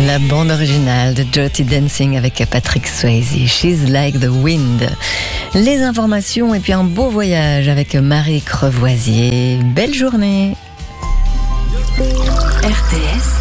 La bande originale de Dirty Dancing avec Patrick Swayze, She's Like the Wind. Les informations et puis un beau voyage avec Marie Crevoisier. Belle journée. RTS.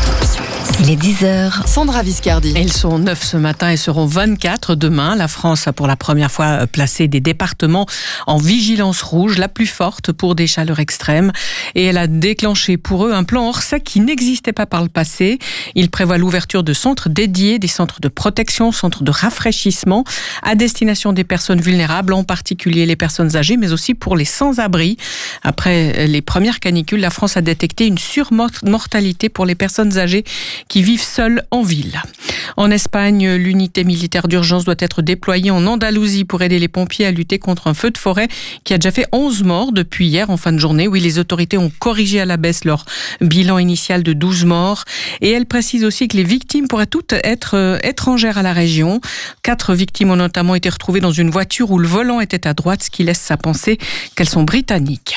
Il est 10h. Sandra Viscardi. Ils sont 9 ce matin et seront 24 demain. La France a pour la première fois placé des départements en vigilance rouge, la plus forte pour des chaleurs extrêmes. Et elle a déclenché pour eux un plan Orsec qui n'existait pas par le passé. Il prévoit l'ouverture de centres dédiés, des centres de protection, centres de rafraîchissement à destination des personnes vulnérables, en particulier les personnes âgées, mais aussi pour les sans-abri. Après les premières canicules, la France a détecté une surmortalité pour les personnes âgées qui vivent seuls en ville. En Espagne, l'unité militaire d'urgence doit être déployée en Andalousie pour aider les pompiers à lutter contre un feu de forêt qui a déjà fait 11 morts depuis hier en fin de journée. Oui, les autorités ont corrigé à la baisse leur bilan initial de 12 morts. Et elle précise aussi que les victimes pourraient toutes être étrangères à la région. 4 victimes ont notamment été retrouvées dans une voiture où le volant était à droite, ce qui laisse à penser qu'elles sont britanniques.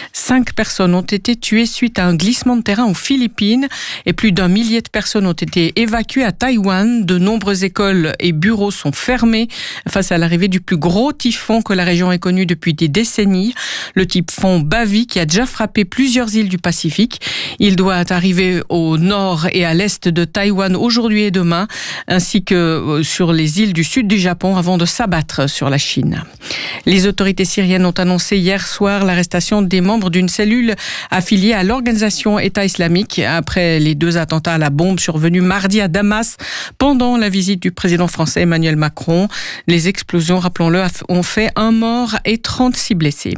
5 personnes ont été tuées suite à un glissement de terrain aux Philippines et plus d'1 millier de personnes ont été évacuées à Taïwan. De nombreuses écoles et bureaux sont fermés face à l'arrivée du plus gros typhon que la région ait connu depuis des décennies. Le typhon Bavi qui a déjà frappé plusieurs îles du Pacifique. Il doit arriver au nord et à l'est de Taïwan aujourd'hui et demain, ainsi que sur les îles du sud du Japon avant de s'abattre sur la Chine. Les autorités syriennes ont annoncé hier soir l'arrestation des membres d'une cellule affiliée à l'organisation État islamique après les 2 attentats à la bombe survenus mardi à Damas pendant la visite du président français Emmanuel Macron. Les explosions, rappelons-le, ont fait 1 mort et 36 blessés.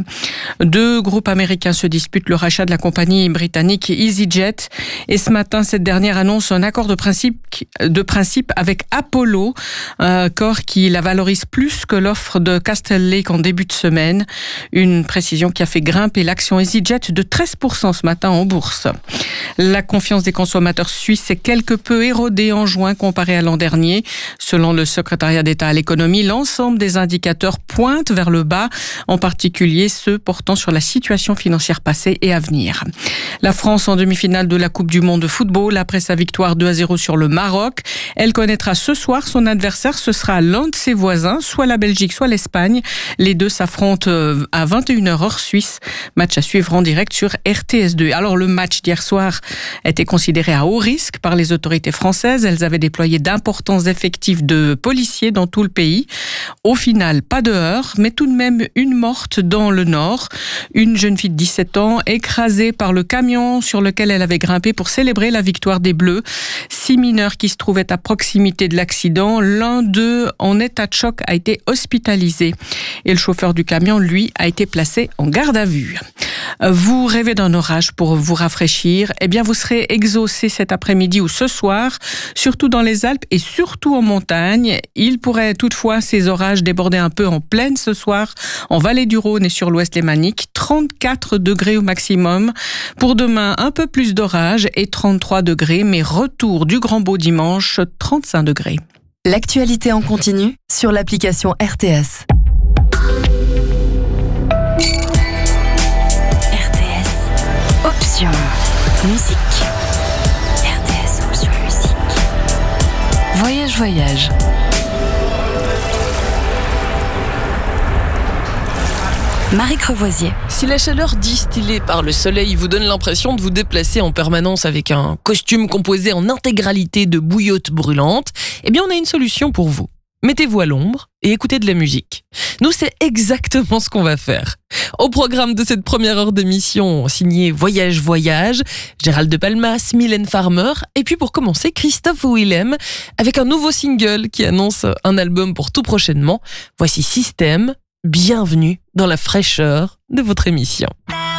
2 groupes américains se disputent le rachat de la compagnie britannique EasyJet et ce matin, cette dernière annonce un accord de principe avec Apollo, un accord qui la valorise plus que l'offre de Castle Lake en début de semaine. Une précision qui a fait grimper l'action EasyJet de 13% ce matin en bourse. La confiance des consommateurs suisses est quelque peu érodée en juin comparé à l'an dernier. Selon le secrétariat d'État à l'économie, l'ensemble des indicateurs pointent vers le bas, en particulier ceux portant sur la situation financière passée et à venir. La France en demi-finale de la Coupe du Monde de football après sa victoire 2-0 sur le Maroc. Elle connaîtra ce soir son adversaire, ce sera l'un de ses voisins, soit la Belgique, soit l'Espagne. Les deux s'affrontent à 21h heure suisse. Match à suivre en direct sur RTS2. Alors le match d'hier soir était considéré à haut risque par les autorités françaises. Elles avaient déployé d'importants effectifs de policiers dans tout le pays. Au final, pas de heurts, mais tout de même une morte dans le nord. Une jeune fille de 17 ans écrasée par le camion sur lequel elle avait grimpé pour célébrer la victoire des Bleus. 6 mineurs qui se trouvaient à proximité de l'accident. L'un d'eux, en état de choc, a été hospitalisé. Et le chauffeur du camion, lui, a été placé en garde à vue. Vous rêvez d'un orage pour vous rafraîchir, eh bien vous serez exaucé cet après-midi ou ce soir, surtout dans les Alpes et surtout en montagne. Il pourrait toutefois ces orages déborder un peu en plaine ce soir, en vallée du Rhône et sur l'ouest lémanique, 34 degrés au maximum. Pour demain, un peu plus d'orage et 33 degrés, mais retour du grand beau dimanche, 35 degrés. L'actualité en continu sur l'application RTS. Option musique. RTS Option musique. Voyage. Marie Crevoisier. Si la chaleur distillée par le soleil vous donne l'impression de vous déplacer en permanence avec un costume composé en intégralité de bouillotte brûlante, eh bien on a une solution pour vous. Mettez-vous à l'ombre et écoutez de la musique. Nous, c'est exactement ce qu'on va faire. Au programme de cette première heure d'émission, signé Voyage, Gérald de Palmas, Mylène Farmer, et puis pour commencer, Christophe Willem, avec un nouveau single qui annonce un album pour tout prochainement. Voici Système, bienvenue dans la fraîcheur de votre émission.